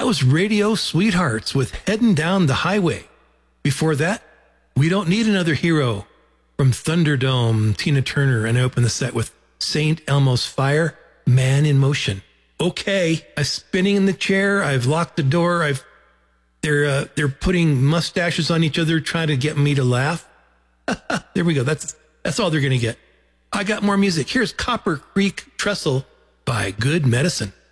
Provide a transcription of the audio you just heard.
That was Radio Sweethearts with Heading Down the Highway. Before that, We Don't Need Another Hero from Thunderdome, Tina Turner, and I opened the set with St. Elmo's Fire, Man in Motion. Okay, I'm spinning in the chair. I've locked the door. They're putting mustaches on each other, trying to get me to laugh. There we go. That's all they're going to get. I got more music. Here's Copper Creek Trestle by Good Medicine.